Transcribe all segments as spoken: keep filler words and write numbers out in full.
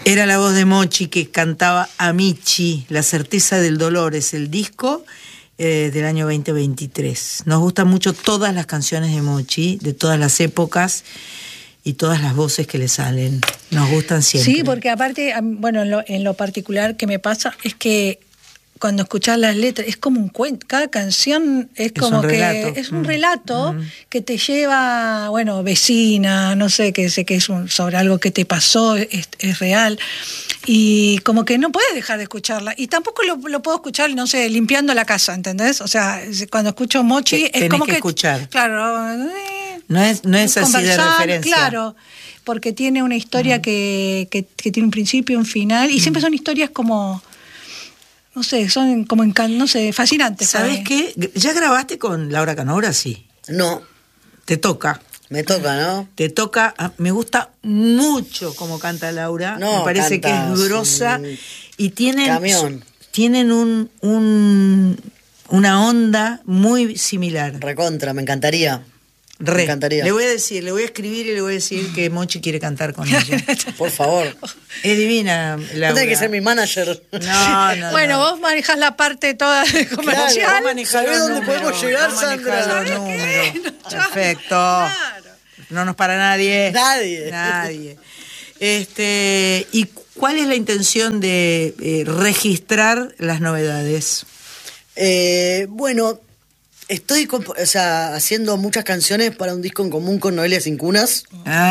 Era la voz de Mochi que cantaba Amici, La certeza del dolor, es el disco eh, del año veinte veintitrés. Nos gustan mucho todas las canciones de Mochi, de todas las épocas y todas las voces que le salen. Nos gustan siempre. Sí, porque aparte, bueno, en lo, en lo particular que me pasa es que cuando escuchás las letras, es como un cuento, cada canción es, es como que relato. es un mm. relato mm. que te lleva, bueno, vecina, no sé, que sé que es un, sobre algo que te pasó, es, es real, y como que no puedes dejar de escucharla, y tampoco lo, lo puedo escuchar, no sé, limpiando la casa, ¿entendés? O sea, cuando escucho Mochi, T- es como que, que escuchar. Claro, eh, no es, no es así de referencia. Claro, porque tiene una historia mm. que, que, que tiene un principio y un final, y mm. siempre son historias como... No sé, son como, encan- no sé, fascinantes. ¿Sabes qué? ¿Ya grabaste con Laura Canora? Sí. No. Te toca. Me toca, ¿no? Te toca. Me gusta mucho cómo canta Laura. No, me parece que es grosa. Un... Y tienen, Camión. tienen un, un, una onda muy similar. Recontra, me encantaría. Re. Me encantaría. Le voy a decir, le voy a escribir y le voy a decir que Mochi quiere cantar con ella. Por favor. Es divina, Laura. No tiene que ser mi manager. No, no. Bueno, no. vos manejás la parte toda de comercial. Claro, ¿sabés dónde números, podemos llegar, Sandra? Los números. Perfecto. Claro. No nos para nadie. Nadie. Nadie. Este, ¿y cuál es la intención de eh, registrar las novedades? Eh, bueno, estoy comp- o sea, haciendo muchas canciones para un disco en común con Noelia Cincunas.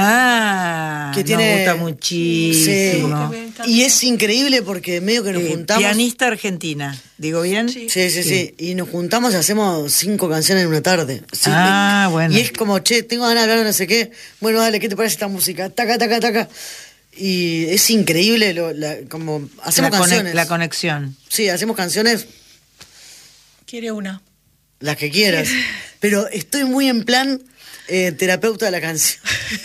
Ah, que tiene, nos gusta muchísimo. Sí, y es increíble porque medio que nos eh, juntamos. Pianista argentina, ¿digo bien? Sí. Sí, sí, sí, sí. Y nos juntamos y hacemos cinco canciones en una tarde. Sí, ah, y, bueno. Y es como, che, tengo ganas de hablar de no sé qué. Bueno, dale, ¿qué te parece esta música? Taca, taca, taca. Y es increíble lo, la, como hacemos la canciones. Conex, la conexión. Sí, hacemos canciones. Quiere una. Las que quieras. Pero estoy muy en plan eh, terapeuta de la canción.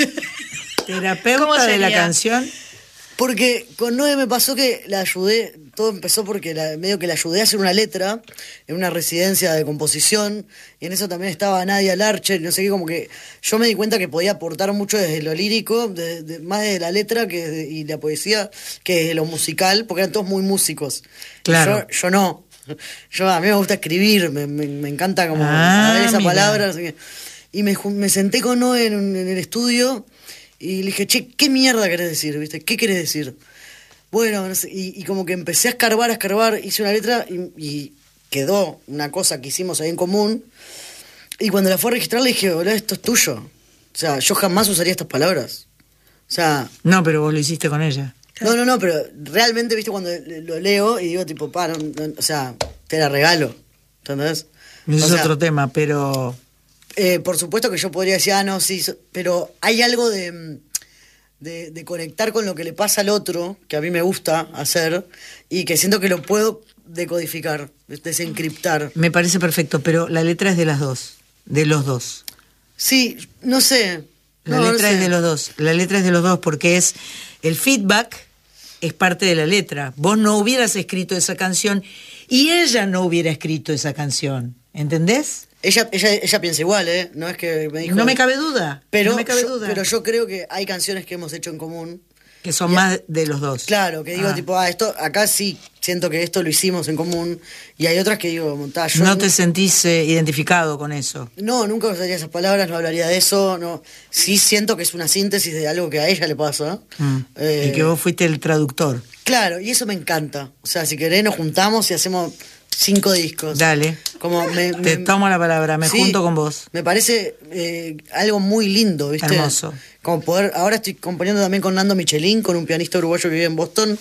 ¿Terapeuta de la canción? Porque con Noé me pasó que la ayudé, todo empezó porque la, medio que la ayudé a hacer una letra en una residencia de composición, y en eso también estaba Nadia Larcher, no sé qué, como que yo me di cuenta que podía aportar mucho desde lo lírico, de, de, más de la letra que de, y la poesía, que desde lo musical, porque eran todos muy músicos. Claro. Yo, yo no. Yo, a mí me gusta escribir, me, me, me encanta como ah, ver esa mira. palabra. No sé qué. Y me, me senté con Noé en, en el estudio y le dije, che, ¿qué mierda querés decir? ¿Viste? ¿Qué querés decir? Bueno, no sé, y, y como que empecé a escarbar, a escarbar, hice una letra y, y quedó una cosa que hicimos ahí en común. Y cuando la fue a registrar le dije, boludo, esto es tuyo. O sea, yo jamás usaría estas palabras. O sea... No, pero vos lo hiciste con ella. No, no, no, pero realmente, viste, cuando lo leo y digo, tipo, pa, no, no, o sea, te la regalo, ¿entendés? Eso o es sea, otro tema, pero... Eh, por supuesto que yo podría decir, ah, no, sí, pero hay algo de, de, de conectar con lo que le pasa al otro, que a mí me gusta hacer, y que siento que lo puedo decodificar, desencriptar. Me parece perfecto, pero la letra es de las dos, de los dos. Sí, no sé. La no, letra no sé. es de los dos, la letra es de los dos, porque es el feedback es parte de la letra. Vos no hubieras escrito esa canción y ella no hubiera escrito esa canción, ¿entendés? Ella, ella, ella piensa igual, ¿eh? No es que me dijo... No me cabe duda, pero no me cabe yo, duda. Pero yo creo que hay canciones que hemos hecho en común. Que son y más de los dos. Claro, que digo, ah. tipo, ah, esto, acá sí siento que esto lo hicimos en común. Y hay otras que digo, ta, yo... No te sentís eh, identificado con eso. No, nunca usaría esas palabras, no hablaría de eso. No. Sí siento que es una síntesis de algo que a ella le pasa. Mm. Eh, y que vos fuiste el traductor. Claro, y eso me encanta. O sea, si querés nos juntamos y hacemos cinco discos. Dale. Como me, te me, tomo la palabra, me sí, junto con vos. Me parece eh, algo muy lindo, ¿viste? Hermoso. Como poder, ahora estoy componiendo también con Nando Michelin, con un pianista uruguayo que vive en Boston,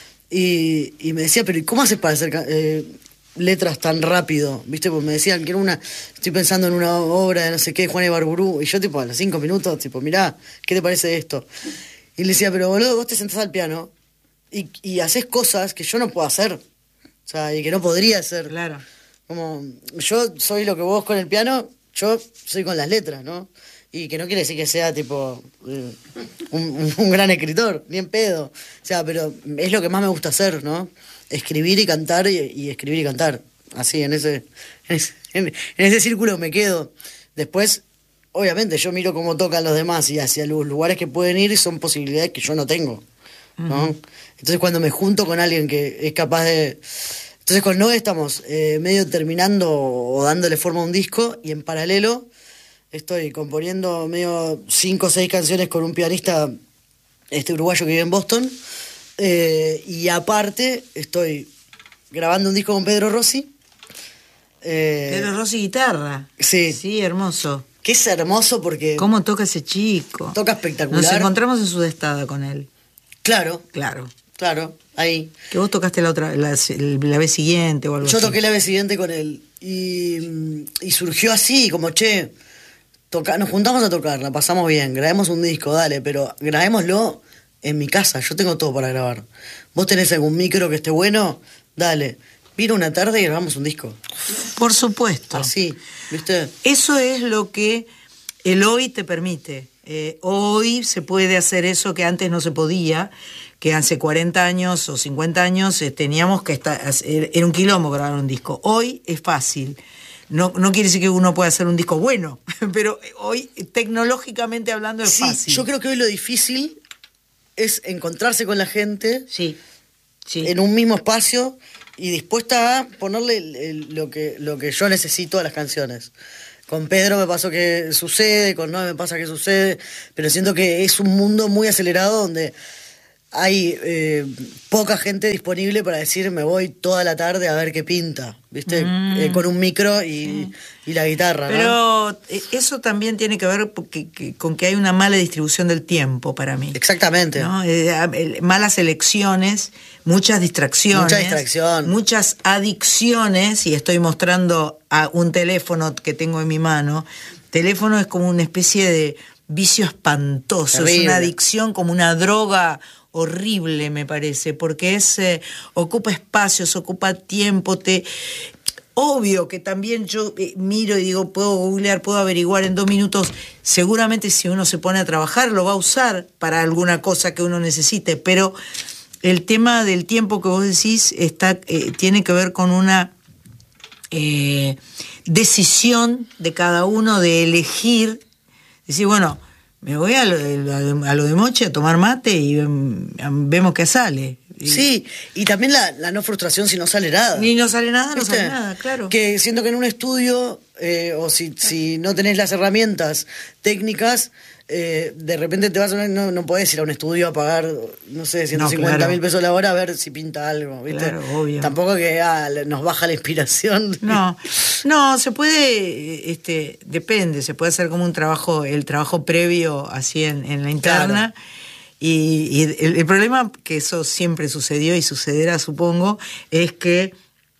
y, y me decía, pero ¿y cómo haces para hacer eh, letras tan rápido? ¿Viste? Porque me decían, quiero una, estoy pensando en una obra de no sé qué, Juan Ibarburu, y yo tipo a los cinco minutos, tipo, mirá, ¿qué te parece esto? Y le decía, pero boludo, vos te sentás al piano y, y haces cosas que yo no puedo hacer, o sea, y que no podría hacer. Claro. Como, yo soy lo que vos con el piano, yo soy con las letras, ¿no? Y que no quiere decir que sea, tipo, un, un, un gran escritor, ni en pedo. O sea, pero es lo que más me gusta hacer, ¿no? Escribir y cantar y, y escribir y cantar. Así, en ese, en ese, en, en ese círculo me quedo. Después, obviamente, yo miro cómo tocan los demás y hacia los lugares que pueden ir y son posibilidades que yo no tengo. ¿no? Uh-huh. Entonces cuando me junto con alguien que es capaz de... Entonces con Noé estamos eh, medio terminando o dándole forma a un disco, y en paralelo estoy componiendo medio cinco o seis canciones con un pianista este uruguayo que vive en Boston, eh, y aparte estoy grabando un disco con Pedro Rossi. Eh, Pedro Rossi guitarra. Sí. Sí, hermoso. Que es hermoso porque... ¿Cómo toca ese chico? Toca espectacular. Nos encontramos en Sudestada con él. Claro. Claro. Claro, ahí. Que vos tocaste la otra, la, la vez siguiente o algo Yo así. Yo toqué la vez siguiente con él. Y, y surgió así, como, che, toca, nos juntamos a tocar, la pasamos bien, grabemos un disco, dale, pero grabémoslo en mi casa, yo tengo todo para grabar. ¿Vos tenés algún micro que esté bueno? Dale. Vino una tarde y grabamos un disco. Por supuesto. Así, ¿viste? Eso es lo que el hoy te permite. Eh, hoy se puede hacer eso que antes no se podía, que hace cuarenta años o cincuenta años eh, teníamos que estar, era un quilombo grabar un disco. Hoy es fácil. No, no quiere decir que uno pueda hacer un disco bueno, pero hoy tecnológicamente hablando es sí, fácil. Yo creo que hoy lo difícil es encontrarse con la gente sí, sí. en un mismo espacio y dispuesta a ponerle el, el, lo, que, lo que yo necesito a las canciones. Con Pedro me pasó que sucede, con Noé me pasa que sucede, pero siento que es un mundo muy acelerado donde hay eh, poca gente disponible para decir me voy toda la tarde a ver qué pinta, ¿viste? Mm. Eh, con un micro y, y la guitarra, pero ¿no? Eso también tiene que ver porque, que, con que hay una mala distribución del tiempo para mí. Exactamente. ¿No? Eh, malas elecciones, muchas distracciones. Mucha distracción. Muchas adicciones, y estoy mostrando a un teléfono que tengo en mi mano. Teléfono es como una especie de vicio espantoso, terrible. Es una adicción como una droga horrible, me parece, porque es eh, ocupa espacios, ocupa tiempo, te obvio que también yo eh, miro y digo, puedo googlear, puedo averiguar en dos minutos, seguramente si uno se pone a trabajar lo va a usar para alguna cosa que uno necesite, pero el tema del tiempo que vos decís está eh, tiene que ver con una eh, decisión de cada uno de elegir, decir, bueno, me voy a lo, de, a lo de Mochi a tomar mate y vemos qué sale. Sí, y también la, la no frustración si no sale nada. Ni no sale nada, no sale nada, claro. Que siento que en un estudio, eh, o si, si no tenés las herramientas técnicas, eh, de repente te vas a... No, no podés ir a un estudio a pagar, no sé, ciento cincuenta mil no, claro. pesos la hora a ver si pinta algo, ¿viste? Claro, obvio. Tampoco que ah, nos baja la inspiración. No, no, se puede, este, depende, se puede hacer como un trabajo, el trabajo previo así en, en la interna. Claro. Y, y el, el problema, que eso siempre sucedió y sucederá, supongo, es que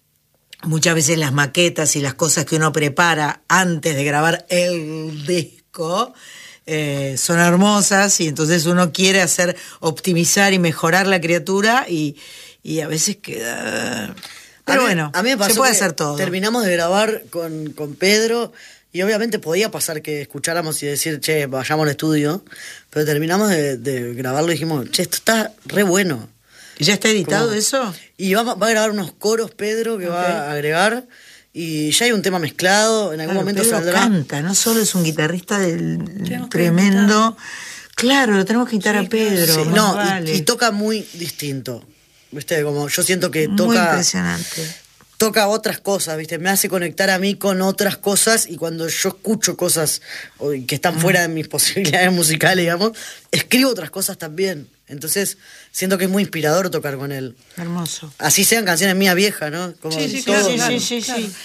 muchas veces las maquetas y las cosas que uno prepara antes de grabar el disco eh, son hermosas, y entonces uno quiere hacer, optimizar y mejorar la criatura, y, y a veces queda... Pero a mí, bueno, a mí me pasó se puede que hacer todo. Terminamos de grabar con, con Pedro, y obviamente podía pasar que escucháramos y decir, che, vayamos al estudio, pero terminamos de, de grabarlo y dijimos, che, esto está re bueno. ¿Ya está editado Como, eso? Y va, va a grabar unos coros Pedro que okay. va a agregar, y ya hay un tema mezclado, en algún claro, momento Pedro saldrá. Canta, no solo es un guitarrista del tremendo. Claro, lo tenemos que quitar sí, a Pedro. Sí, no, vale. y, y toca muy distinto. ¿Viste? Como yo siento que toca. Muy impresionante. Toca otras cosas, ¿viste? Me hace conectar a mí con otras cosas, y cuando yo escucho cosas que están fuera de mis posibilidades musicales, digamos, escribo otras cosas también. Entonces, siento que es muy inspirador tocar con él. Hermoso. Así sean canciones mías viejas, ¿no? Como sí, sí, todo, claro, claro. sí, sí, sí, sí.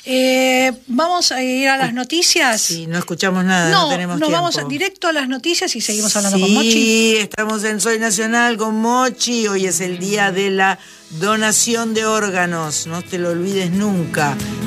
Eh, vamos a ir a las noticias. Sí, no escuchamos nada, no, no tenemos nos tiempo. Vamos directo a las noticias y seguimos hablando sí, con Mochi. Sí, estamos en Soy Nacional con Mochi. Hoy es el día de la donación de órganos, no te lo olvides nunca.